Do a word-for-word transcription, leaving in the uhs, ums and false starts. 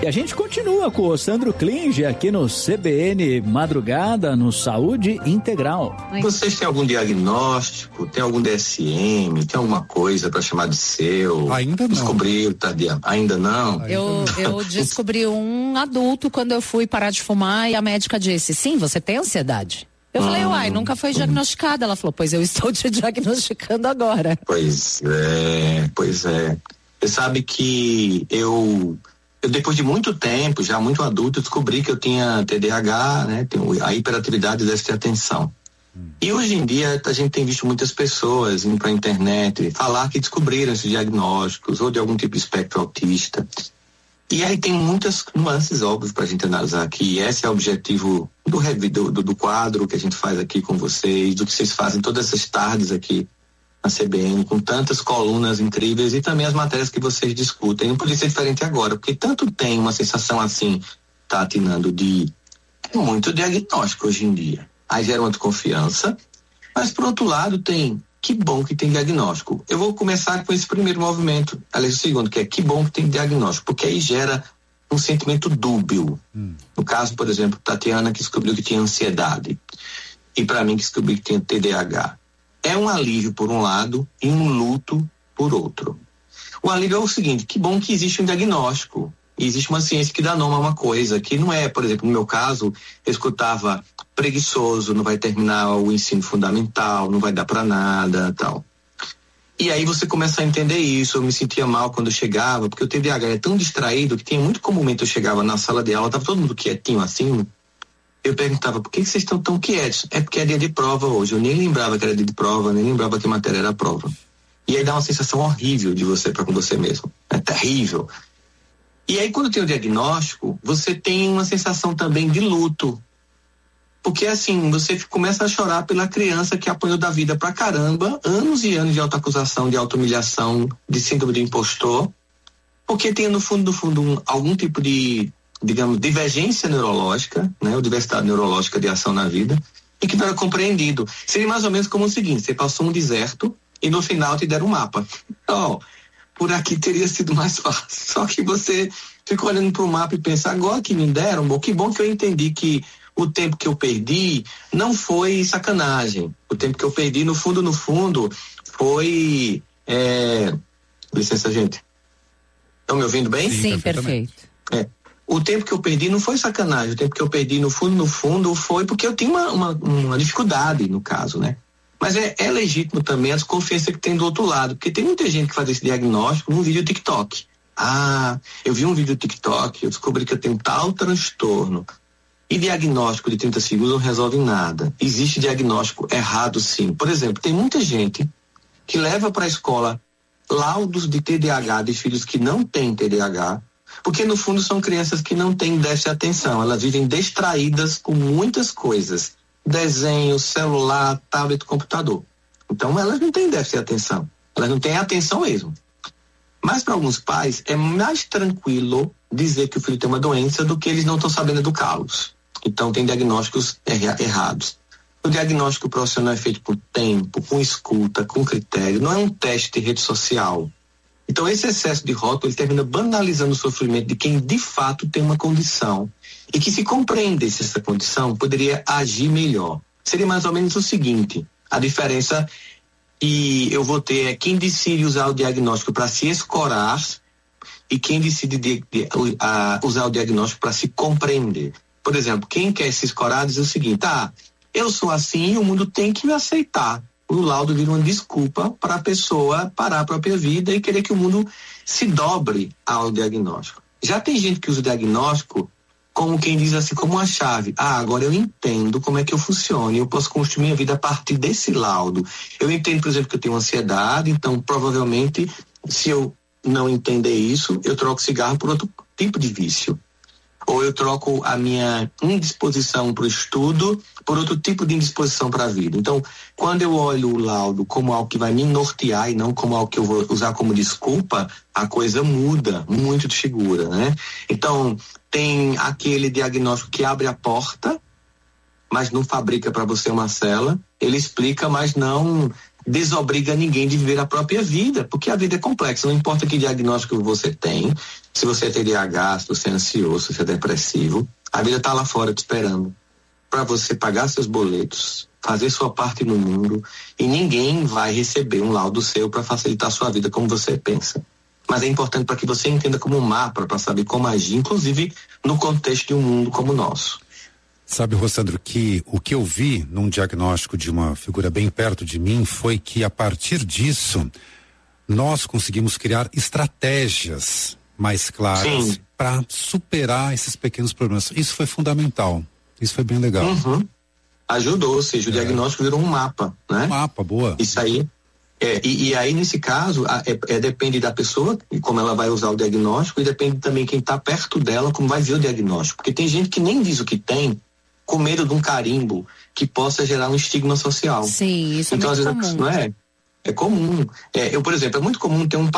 E a gente continua com o Sandro Klinge aqui no C B N Madrugada, no Saúde Integral. Vocês têm algum diagnóstico? Tem algum D S M? Tem alguma coisa para chamar de seu? Ainda não. Descobriu, tá de... Ainda não? Eu, eu descobri um adulto quando eu fui parar de fumar e a médica disse, sim, você tem ansiedade. Eu hum, falei, uai, nunca foi diagnosticada. Ela falou, pois eu estou te diagnosticando agora. Pois é, pois é. Você sabe que eu... Eu, depois de muito tempo, já muito adulto, descobri que eu tinha T D A H, né? Tenho a hiperatividade e déficit de atenção. Hum. E hoje em dia a gente tem visto muitas pessoas indo para a internet falar que descobriram esses diagnósticos ou de algum tipo de espectro autista. E aí tem muitas nuances óbvias para a gente analisar aqui. Esse é o objetivo do, do, do quadro que a gente faz aqui com vocês, do que vocês fazem todas essas tardes aqui na C B N, com tantas colunas incríveis e também as matérias que vocês discutem. Não podia ser diferente agora, porque tanto tem uma sensação assim, tá atinando de muito diagnóstico hoje em dia. Aí gera uma desconfiança, mas por outro lado tem, que bom que tem diagnóstico. Eu vou começar com esse primeiro movimento, aliás o segundo, que é que bom que tem diagnóstico, porque aí gera um sentimento dúbio. Hum. No caso, por exemplo, Tatiana que descobriu que tinha ansiedade e para mim que descobriu que tinha T D A H. É um alívio por um lado e um luto por outro. O alívio é o seguinte, que bom que existe um diagnóstico, existe uma ciência que dá nome a uma coisa, que não é, por exemplo, no meu caso, eu escutava preguiçoso, não vai terminar o ensino fundamental, não vai dar para nada, tal. E aí você começa a entender isso, eu me sentia mal quando eu chegava, porque o T D A H é tão distraído que tinha muito comumente eu chegava na sala de aula, tava todo mundo quietinho assim. Eu perguntava, por que vocês estão tão quietos? É porque é dia de prova hoje. Eu nem lembrava que era dia de prova, nem lembrava que matéria era prova. E aí dá uma sensação horrível de você para com você mesmo. É terrível. E aí quando tem o diagnóstico, você tem uma sensação também de luto. Porque assim, você começa a chorar pela criança que apanhou da vida pra caramba, anos e anos de autoacusação, de auto-humilhação, de síndrome de impostor. Porque tem no fundo, no fundo, um, algum tipo de... digamos, divergência neurológica, né, ou diversidade neurológica de ação na vida, e que não era compreendido. Seria mais ou menos como o seguinte, você passou um deserto e no final te deram um mapa. Então, por aqui teria sido mais fácil. Só que você fica olhando para o mapa e pensa, agora que me deram, bom, que bom que eu entendi que o tempo que eu perdi não foi sacanagem. O tempo que eu perdi, no fundo, no fundo, foi... É... Licença, gente. Estão me ouvindo bem? Sim, Sim perfeito. É. O tempo que eu perdi não foi sacanagem, o tempo que eu perdi no fundo, no fundo, foi porque eu tinha uma, uma, uma dificuldade, no caso, né? Mas é, é legítimo também a desconfiança que tem do outro lado, porque tem muita gente que faz esse diagnóstico num vídeo TikTok. Ah, eu vi um vídeo TikTok, eu descobri que eu tenho tal transtorno. E diagnóstico de trinta segundos não resolve nada. Existe diagnóstico errado, sim. Por exemplo, tem muita gente que leva para a escola laudos de T D A H de filhos que não têm T D A H, porque no fundo são crianças que não têm déficit de atenção, elas vivem distraídas com muitas coisas, desenho, celular, tablet, computador. Então elas não têm déficit de atenção, elas não têm atenção mesmo. Mas para alguns pais é mais tranquilo dizer que o filho tem uma doença do que eles não estão sabendo educá-los. Então tem diagnósticos erra- errados. O diagnóstico profissional é feito por tempo, com escuta, com critério, não é um teste de rede social. Então esse excesso de rótulo, ele termina banalizando o sofrimento de quem de fato tem uma condição e que, se compreendesse essa condição, poderia agir melhor. Seria mais ou menos o seguinte, a diferença que eu vou ter é quem decide usar o diagnóstico para se escorar e quem decide de, de, a, usar o diagnóstico para se compreender. Por exemplo, quem quer se escorar diz o seguinte, ah, eu sou assim e o mundo tem que me aceitar. O laudo vira uma desculpa para a pessoa parar a própria vida e querer que o mundo se dobre ao diagnóstico. Já tem gente que usa o diagnóstico como quem diz assim, como uma chave. Ah, agora eu entendo como é que eu funciono, eu posso construir minha vida a partir desse laudo. Eu entendo, por exemplo, que eu tenho ansiedade, então provavelmente, se eu não entender isso, eu troco cigarro por outro tipo de vício. Ou eu troco a minha indisposição para o estudo por outro tipo de indisposição para a vida. Então, quando eu olho o laudo como algo que vai me nortear e não como algo que eu vou usar como desculpa, a coisa muda muito de figura, né? Então, tem aquele diagnóstico que abre a porta, mas não fabrica para você uma cela. Ele explica, mas não desobriga ninguém de viver a própria vida, porque a vida é complexa, não importa que diagnóstico você tem, Se você é T D A H, se você é ansioso, se você é depressivo, a vida está lá fora te esperando para você pagar seus boletos, fazer sua parte no mundo, e ninguém vai receber um laudo seu para facilitar a sua vida como você pensa. Mas é importante para que você entenda como um mapa para saber como agir, inclusive no contexto de um mundo como o nosso. Sabe, Rossandro, que o que eu vi num diagnóstico de uma figura bem perto de mim foi que, a partir disso, nós conseguimos criar estratégias mais claras para superar esses pequenos problemas. Isso foi fundamental. Isso foi bem legal. Uhum. Ajudou, ou seja, o é. diagnóstico virou um mapa, né? Um mapa, boa. Isso aí. É, e, e aí, nesse caso, a, é, é, depende da pessoa, como ela vai usar o diagnóstico, e depende também quem está perto dela, como vai ver o diagnóstico. Porque tem gente que nem diz o que tem, com medo de um carimbo que possa gerar um estigma social. Sim, isso então, é muito às vezes, comum. Não é? É comum. É, eu, por exemplo, é muito comum ter um